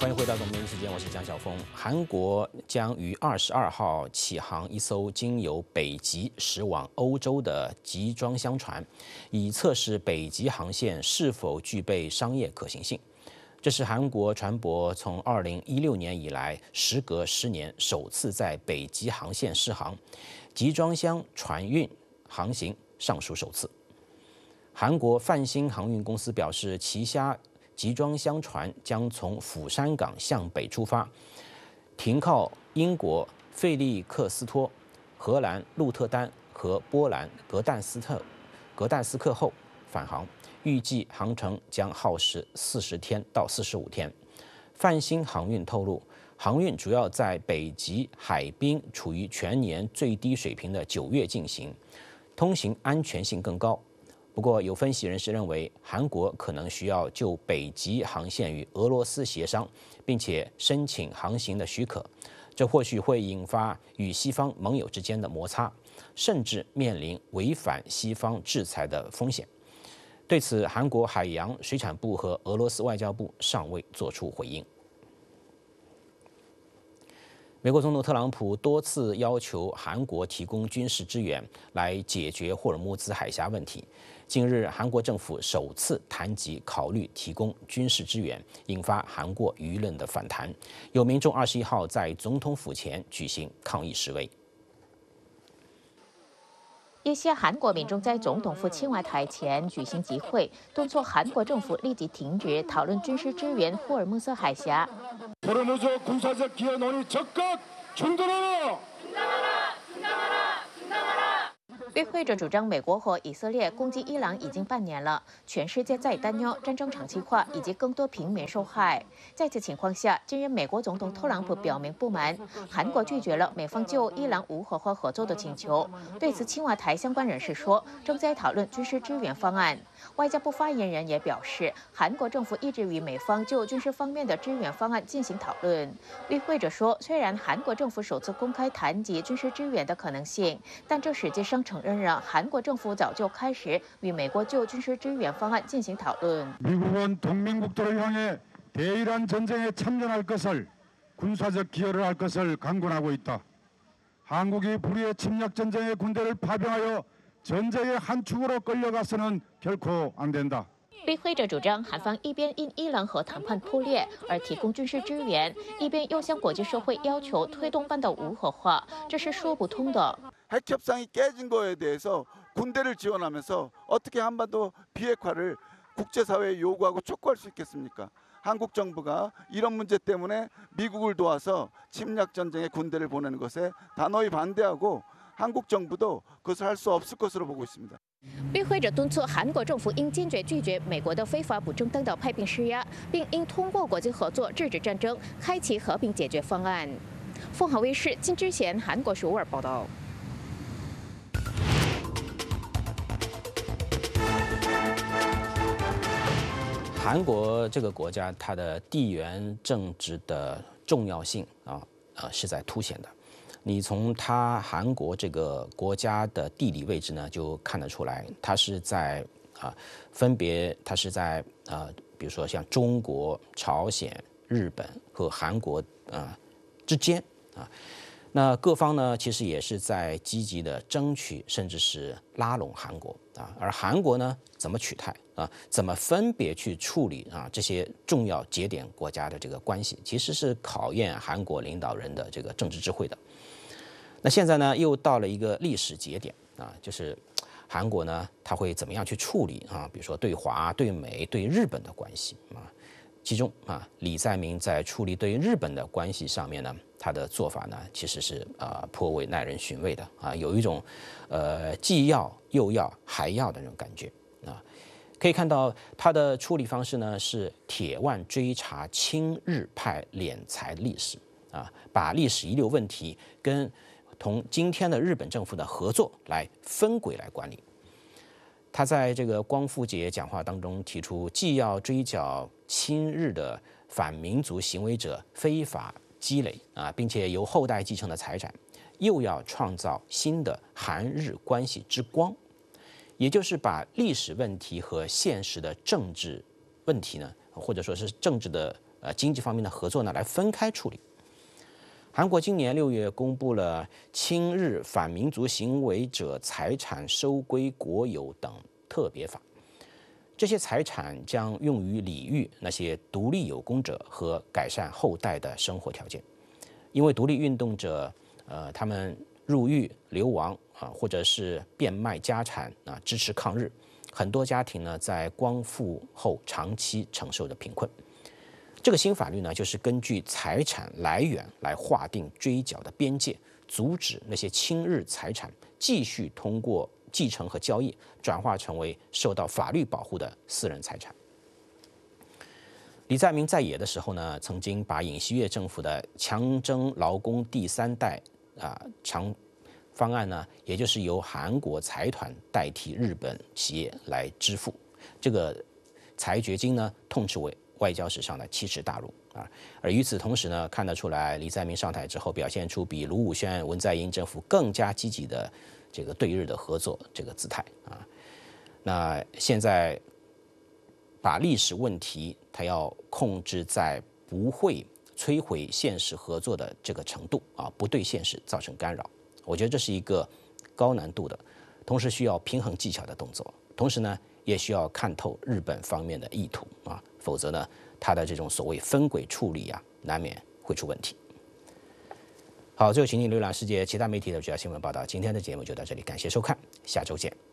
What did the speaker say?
欢迎回到《总编时间》，我是江晓峰。韩国将于22号启航一艘经由北极驶往欧洲的集装箱船，以测试北极航线是否具备商业可行性。这是韩国船舶从2016年以来，时隔10年首次在北极航线试航，集装箱船运航行尚属首次。韩国泛星航运公司表示，旗下集装箱船将从釜山港向北出发，停靠英国费利克斯托、荷兰鹿特丹和波兰格但斯克后返航，预计航程将耗时40天到45天。泛星航运透露，航运主要在北极海冰处于全年最低水平的9月进行，通行安全性更高。不过，有分析人士认为，韩国可能需要就北极航线与俄罗斯协商，并且申请航行的许可，这或许会引发与西方盟友之间的摩擦，甚至面临违反西方制裁的风险。对此，韩国海洋水产部和俄罗斯外交部尚未作出回应。美国总统特朗普多次要求韩国提供军事支援来解决霍尔木兹海峡问题。近日，韩国政府首次谈及考虑提供军事支援，引发韩国舆论的反弹。有民众21号在总统府前举行抗议示威。 一些韩国民众在总统府青瓦台前举行集会，敦促韩国政府立即停止讨论军事支援霍尔木兹海峡。与会者主张，美国和以色列攻击伊朗已经半年了，全世界在担忧战争长期化以及更多平民受害。在此情况下，近日美国总统特朗普表明不满，韩国拒绝了美方就伊朗无核化合作的请求。对此，青瓦台相关人士说，正在讨论军事支援方案。外交部发言人也表示，韩国政府一直与美方就军事方面的支援方案进行讨论。与会者说，虽然韩国政府首次公开谈及军事支援的可能性，但这实际上承认了韩国政府早就开始与美国就军事支援方案进行讨论。 미국은 동맹국들을 향해 대이란 전쟁에 참전할 것을 군사적 기여를 할 것을 강권하고 있다. 한국이 불의의 침략 전쟁의 군대를 파병하여 전쟁의 한 축으로 끌려가서는 결코 안 된다. 与会者主张，韩方一边因伊朗核谈判破裂而提供军事支援，一边又向国际社会要求推动半岛无核化，这是说不通的。 핵 협상이 깨진 거에 대해서 군대를 지원하면서 어떻게 한반도 비핵화를 국제사회에 요구하고 촉구할 수 있겠습니까? 한국 정부가 이런 문제 때문에 미국을 도와서 침략 전쟁에 군대를 보내는 것에 단호히 반대하고 한국 정부도 그것을 할 수 없을 것으로 보고 있습니다. 与会者敦促韩国政府应坚决拒绝美国的非法不正当的派兵施压，并应通过国际合作制止战争，开启和平解决方案。凤凰卫视金智贤韩国首尔报道。 韩国这个国家，它的地缘政治的重要性是在凸显的。你从它韩国这个国家的地理位置呢，就看得出来，它是在分别它是在比如说像中国、朝鲜、日本和韩国之间那各方呢，其实也是在积极的争取，甚至是拉拢韩国而韩国呢，怎么取态怎么分别去处理这些重要节点国家的这个关系，其实是考验韩国领导人的这个政治智慧的。那现在呢，又到了一个历史节点就是韩国呢，它会怎么样去处理比如说对华、对美、对日本的关系其中李在明在处理对日本的关系上面呢，他的做法呢，其实是颇为耐人寻味的有一种既要又要还要的那种感觉可以看到他的处理方式呢，是铁腕追查亲日派敛财历史把历史遗留问题跟同今天的日本政府的合作来分轨来管理。他在这个光复节讲话当中提出，既要追缴亲日的反民族行为者非法积累并且由后代继承的财产，又要创造新的韩日关系之光，也就是把历史问题和现实的政治问题呢或者说是政治的经济方面的合作呢来分开处理。韩国今年6月公布了亲日反民族行为者财产收归国有等特别法，这些财产将用于礼遇那些独立有功者和改善后代的生活条件。因为独立运动者，他们入狱、流亡或者是变卖家产支持抗日，很多家庭呢在光复后长期承受着贫困。这个新法律呢，就是根据财产来源来划定追缴的边界，阻止那些亲日财产继续通过继承和交易转化成为受到法律保护的私人财产。李在明在野的时候呢，曾经把尹锡悦政府的强征劳工第3代强方案呢，也就是由韩国财团代替日本企业来支付这个裁决金呢，痛斥为外交史上的奇耻大辱而与此同时呢，看得出来李在明上台之后表现出比卢武铉、文在寅政府更加积极的这个对日的合作这个姿态那现在把历史问题他要控制在不会摧毁现实合作的这个程度不对现实造成干扰，我觉得这是一个高难度的，同时需要平衡技巧的动作，同时呢也需要看透日本方面的意图否则呢，他的这种所谓分轨处理难免会出问题。好，最后请你浏览世界其他媒体的主要新闻报道。今天的节目就到这里，感谢收看，下周见。